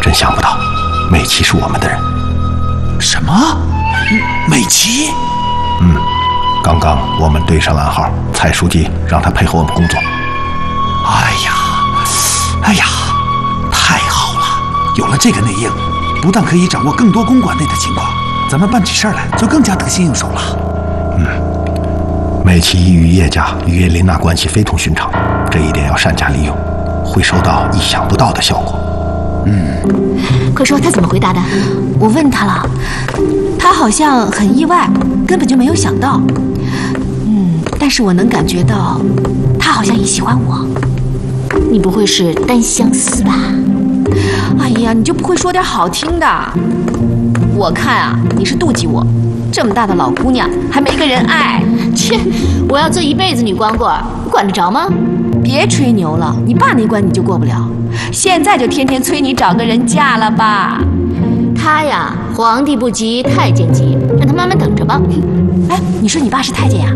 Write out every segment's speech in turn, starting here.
真想不到，美琪是我们的人。 什么？美琪？ 刚刚我们对上了暗号，蔡书记让他配合我们工作。 哎呀，太好了！有了这个内应，不但可以掌握更多公馆内的情况，咱们办起事来就更加得心应手了。 美琪与叶家与叶琳娜关系非同寻常，这一点要善加利用，会收到意想不到的效果。 快说他怎么回答的？ 我问他了，他好像很意外，根本就没有想到。但是我能感觉到，他好像也喜欢我。 你不会是单相思吧？ 哎呀，你就不会说点好听的？我看啊，你是妒忌我，这么大的老姑娘还没个人爱。 切，我要做一辈子女光棍，管得着吗？ 别吹牛了，你爸那关你就过不了，现在就天天催你找个人嫁了吧。 他呀，皇帝不急太监急，让他慢慢等着吧。 哎，你说你爸是太监呀？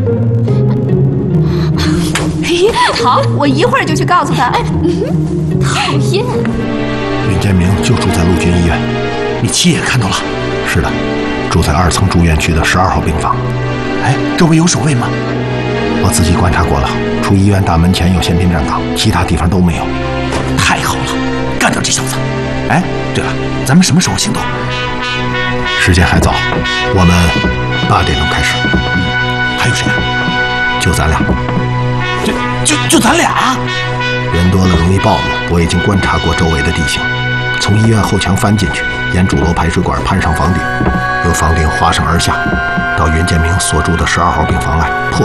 好，我一会儿就去告诉他。 讨厌。 尹建明就住在陆军医院。 你亲眼看到了？ 是的，住在2层住院区的12号病房。 哎，周围有守卫吗？ 我仔细观察过了，除医院大门前有宪兵站岗，其他地方都没有。 太好了，干掉这小子！哎，对了，咱们什么时候行动？ 时间还早，我们8点钟开始。 还有谁啊？ 就咱俩。 就咱俩？ 人多了容易暴露，我已经观察过周围的地形，从医院后墙翻进去，沿主楼排水管攀上房顶，由房顶滑上而下，到袁建明所住的12号病房外破